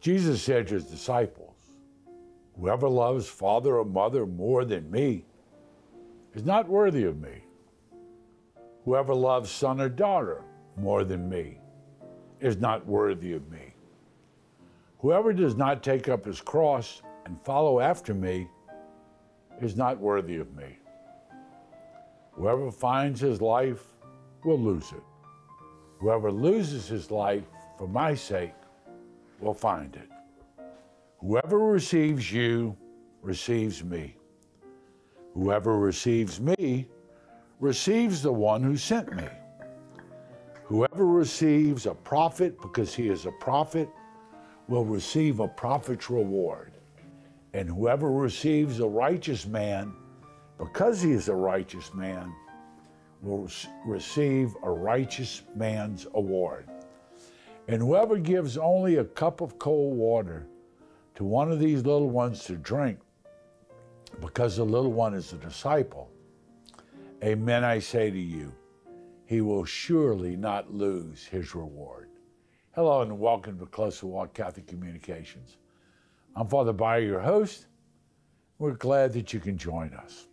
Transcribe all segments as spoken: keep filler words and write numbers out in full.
Jesus said to his disciples, whoever loves father or mother more than me is not worthy of me. Whoever loves son or daughter more than me is not worthy of me. Whoever does not take up his cross and follow after me is not worthy of me. Whoever finds his life will lose it. Whoever loses his life for my sake will find it. Whoever receives you receives me. Whoever receives me receives the one who sent me. Whoever receives a prophet because he is a prophet will receive a prophet's reward. And whoever receives a righteous man because he is a righteous man will receive a righteous man's award. And whoever gives only a cup of cold water to one of these little ones to drink, because the little one is a disciple, amen, I say to you, he will surely not lose his reward. Hello and welcome to Closer Walk Catholic Communications. I'm Father Bayer, your host. We're glad that you can join us.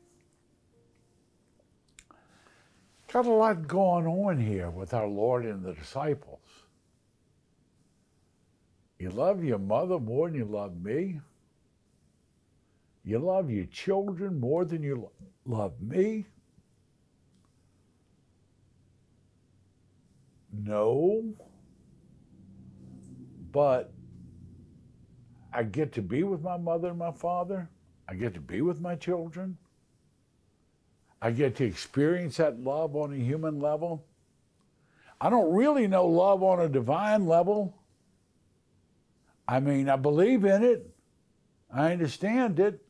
Got a lot going on here with our Lord and the disciples. You love your mother more than you love me. You love your children more than you love me. No, but I get to be with my mother and my father. I get to be with my children. I get to experience that love on a human level. I don't really know love on a divine level. I mean, I believe in it. I understand it.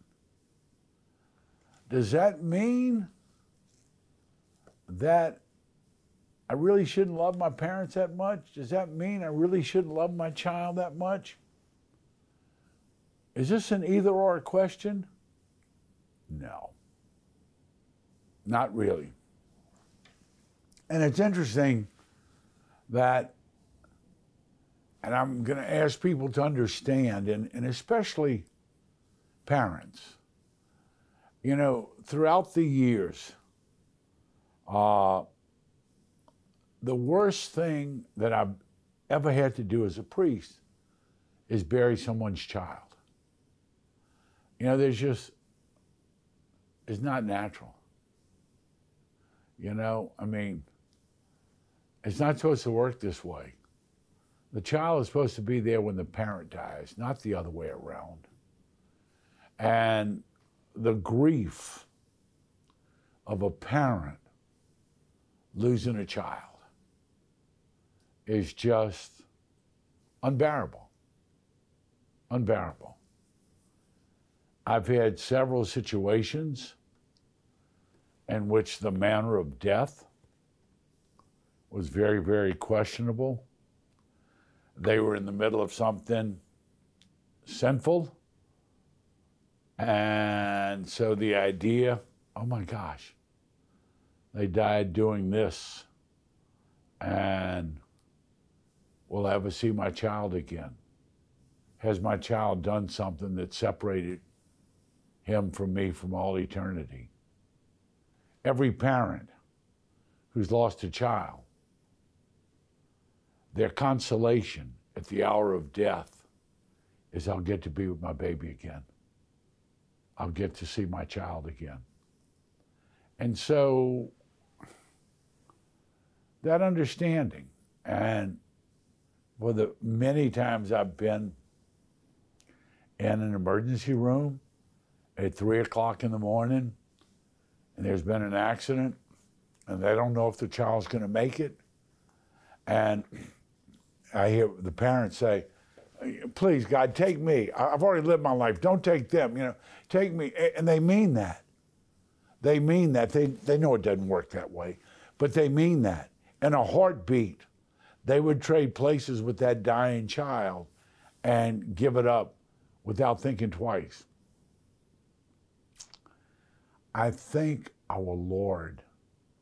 Does that mean that I really shouldn't love my parents that much? Does that mean I really shouldn't love my child that much? Is this an either-or question? No. Not really. And it's interesting that, and I'm going to ask people to understand, and, and especially parents, you know, throughout the years, uh, the worst thing that I've ever had to do as a priest is bury someone's child. You know, there's just, it's not natural. You know, I mean, it's not supposed to work this way. The child is supposed to be there when the parent dies, not the other way around. And the grief of a parent losing a child is just unbearable. Unbearable. I've had several situations in which the manner of death was very, very questionable. They were in the middle of something sinful. And so the idea, oh my gosh, they died doing this, and will I ever see my child again? Has my child done something that separated him from me from all eternity? Every parent who's lost a child, their consolation at the hour of death is, I'll get to be with my baby again. I'll get to see my child again. And so that understanding, and for the many times I've been in an emergency room at three o'clock in the morning, and there's been an accident, and they don't know if the child's going to make it, and I hear the parents say, please, God, take me. I've already lived my life. Don't take them. You know, take me. And they mean that. They mean that. They, they know it doesn't work that way, but they mean that. In a heartbeat, they would trade places with that dying child and give it up without thinking twice. I think our Lord